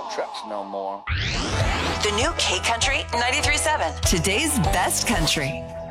trucks no more. The new K Country 93.7. Today's best country.